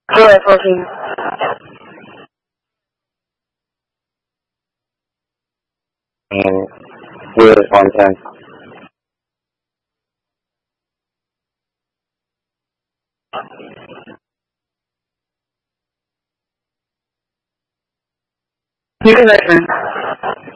出来收听。是方向。你刚才